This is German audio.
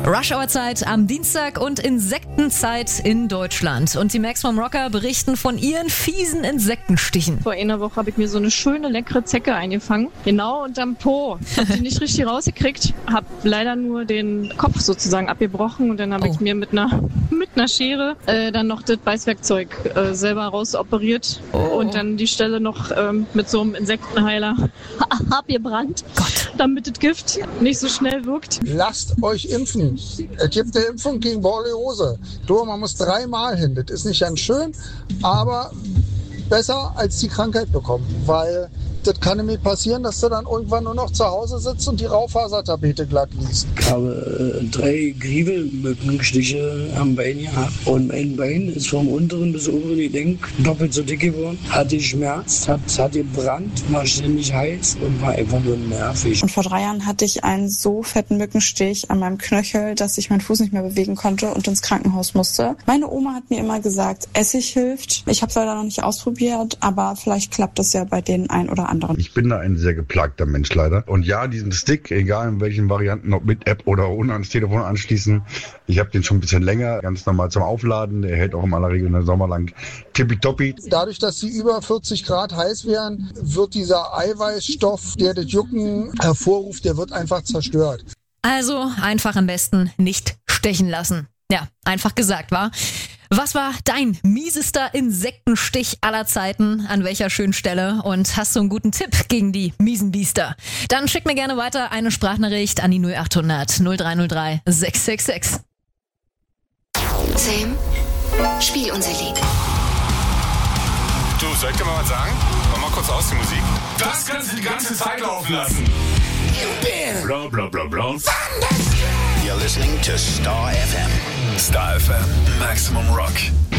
Rush-Hour-Zeit am Dienstag und Insektenzeit in Deutschland. Und die Maximum Rocker berichten von ihren fiesen Insektenstichen. Vor einer Woche habe ich mir so eine schöne, leckere Zecke eingefangen. Genau unterm Po. Hab die nicht richtig rausgekriegt. Hab leider nur den Kopf sozusagen abgebrochen. Und dann habe ich mir mit einer Schere dann noch das Beißwerkzeug selber rausoperiert. Und dann die Stelle noch mit so einem Insektenheiler abgebrannt. Gott. Damit das Gift nicht so schnell wirkt. Lasst euch impfen. Es gibt eine Impfung gegen Borreliose. Man muss 3-mal hin. Das ist nicht ganz schön, aber besser als die Krankheit bekommen. Weil das kann nämlich passieren, dass du dann irgendwann nur noch zu Hause sitzt und die Raufasertapete glatt liest. Ich habe 3 Griebelmückenstiche am Bein gehabt. Und mein Bein ist vom unteren bis oberen Gelenk doppelt so dick geworden. Hatte Schmerz, hat gebrannt, war ständig heiß und war einfach nur nervig. Und vor 3 Jahren hatte ich einen so fetten Mückenstich an meinem Knöchel, dass ich meinen Fuß nicht mehr bewegen konnte und ins Krankenhaus musste. Meine Oma hat mir immer gesagt, Essig hilft. Ich habe es leider noch nicht ausprobiert, aber vielleicht klappt das ja bei den ein oder anderen. Ich bin da ein sehr geplagter Mensch leider. Und ja, diesen Stick, egal in welchen Varianten, ob mit App oder ohne ans Telefon anschließen, ich habe den schon ein bisschen länger, ganz normal zum Aufladen. Der hält auch in aller Regel einen Sommer lang tippitoppi. Dadurch, dass sie über 40 Grad heiß werden, wird dieser Eiweißstoff, der das Jucken hervorruft, der wird einfach zerstört. Also einfach am besten nicht stechen lassen. Ja, einfach gesagt, wa? Was war dein miesester Insektenstich aller Zeiten? An welcher schönen Stelle? Und hast du einen guten Tipp gegen die miesen Biester? Dann schick mir gerne weiter eine Sprachnachricht an die 0800 0303 666. Sam, spiel unser Lied. Du, soll ich dir mal was sagen? Mach mal kurz aus die Musik. Das kannst du die ganze Zeit laufen lassen. Bla bla bla bla. You're listening to Star FM. Star FM, Maximum Rock.